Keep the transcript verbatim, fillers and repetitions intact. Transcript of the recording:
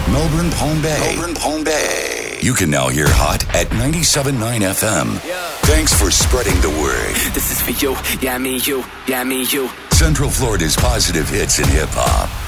Melbourne, Palm Bay. Melbourne, Palm Bay. You can now hear Hot at ninety-seven point nine F M. Yeah. Thanks for spreading the word. This is for you, yeah, me, you, yeah, me, you. Central Florida's positive hits in hip-hop.